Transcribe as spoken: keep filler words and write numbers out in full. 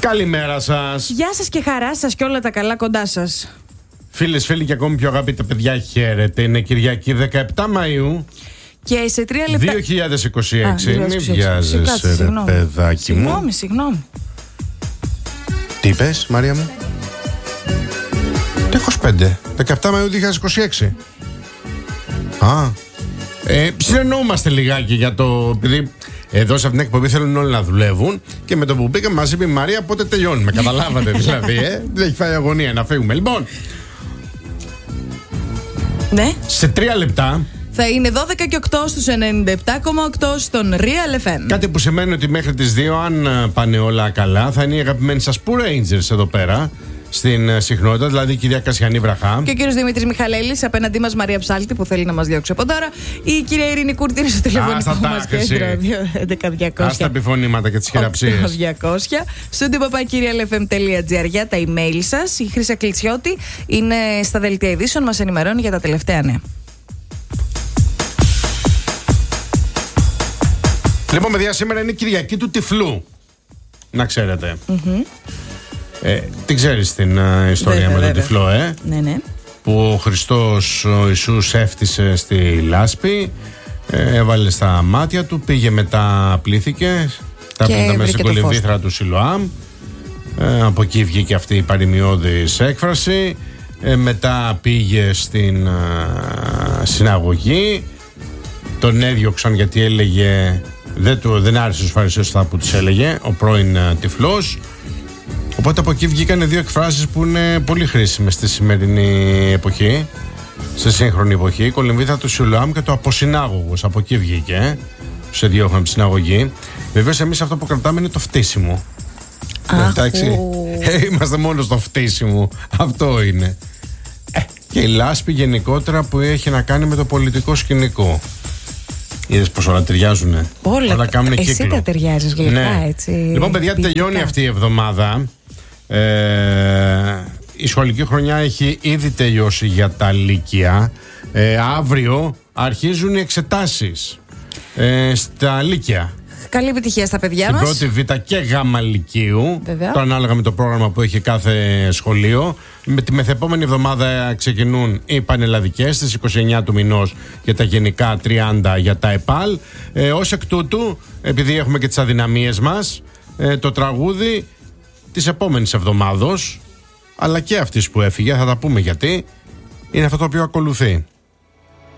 Καλημέρα σας. Γεια σας και χαρά σας και όλα τα καλά κοντά σας. Φίλες, φίλοι και ακόμη πιο αγαπητά παιδιά, χαίρετε. Είναι Κυριακή δεκαεπτά Μαΐου. Και σε τρία λεπτά. δύο χιλιάδες είκοσι έξι. Α, Μην βιάζεσαι, ρε παιδάκι μου. Συγγνώμη, συγγνώμη. Τι είπες, Μαρία μου? Το είκοσι πέντε. δεκαεπτά Μαΐου δύο χιλιάδες είκοσι έξι. Α. Ε, συνεννοούμαστε λιγάκι για το. Επειδή εδώ σε αυτήν την εκπομπή θέλουν όλοι να δουλεύουν. Και με το που μπήκαμε μας είπε η Μαρία πότε τελειώνουμε. Καταλάβατε δηλαδή, ε. Δεν έχει φάει αγωνία να φύγουμε. Λοιπόν. Ναι. Σε τρία λεπτά. Θα είναι δώδεκα και οκτώ στους ενενήντα επτά κόμμα οκτώ στον Real εφ εμ. Κάτι που σημαίνει ότι μέχρι τις δύο, αν πάνε όλα καλά, θα είναι οι αγαπημένοι σας Poo Rangers εδώ πέρα στην συχνότητα, δηλαδή η κυρία Κασιανή Βραχά. Και ο κύριος Δημήτρης Μιχαλέλης, απέναντί μας Μαρία Ψάλτη που θέλει να μας διώξει από τώρα. Η κυρία Ειρήνη Κούρτη είναι στο τηλεφωνικό μας κέντρο δύο έντεκα διακόσια. Ας τα επιφωνήματα και τις χειραψίες. διακόσια. Στούντιο παπάκι real f m dot g r για τα email σας. Η Χρύσα Κλιτσιώτη είναι στα δελτία ειδήσεων, μας ενημερώνει για τα τελευταία νέα. Λοιπόν, παιδιά, σήμερα είναι η Κυριακή του Τυφλού. Να ξέρετε. Mm-hmm. Ε, την ξέρεις την uh, ιστορία βέβαια, με τον βέβαια. Τυφλό, ε? Ναι, ναι. Που ο Χριστός ο Ιησούς έφτισε στη λάσπη, ε, έβαλε στα μάτια του, πήγε μετά, πλήθηκε, τα πλήτα μέσα στην κολυμβήθρα του Σιλοάμ. Ε, από εκεί βγήκε αυτή η παροιμιώδης έκφραση. Ε, μετά πήγε στην uh, συναγωγή. Τον έδιωξαν γιατί έλεγε. Δεν, του, δεν άρεσε στους Φαρισαίους αυτά που τους έλεγε ο πρώην uh, Τυφλός. Οπότε από εκεί βγήκαν δύο εκφράσεις που είναι πολύ χρήσιμες στη σημερινή εποχή, στη σύγχρονη εποχή. Η κολυμβήθρα του Σιλοάμ και το αποσυνάγωγος. Από εκεί βγήκε. Σε διώχνουν από τη συναγωγή. Βεβαίως εμείς αυτό που κρατάμε είναι το φτύσιμο. Εντάξει. Ε, είμαστε μόνο στο φτύσιμο. Αυτό είναι. Ε, και η λάσπη γενικότερα που έχει να κάνει με το πολιτικό σκηνικό. Είδες πως όλα ταιριάζουνε. Όλα, όλα κάνουν εσύ κύκλο. τα ταιριάζεις γλυκά, ναι. έτσι. Λοιπόν, παιδιά, ποιητικά. Τελειώνει αυτή η εβδομάδα. Ε, η σχολική χρονιά έχει ήδη τελειώσει για τα λύκεια. Ε, αύριο αρχίζουν οι εξετάσεις ε, στα λύκεια. Καλή επιτυχία στα παιδιά στην μας. Στην πρώτη Β και Γ λυκείου. Βέβαια. Το ανάλογα με το πρόγραμμα που έχει κάθε σχολείο. Με τη μεθεπόμενη εβδομάδα ξεκινούν οι πανελλαδικές στις είκοσι εννιά του μηνός για τα γενικά, τριάντα για τα ΕΠΑΛ. Ε, ως εκ τούτου, επειδή έχουμε και τις αδυναμίες μας, ε, το τραγούδι της επόμενης εβδομάδος, αλλά και αυτής που έφυγε, θα τα πούμε γιατί, είναι αυτό το οποίο ακολουθεί.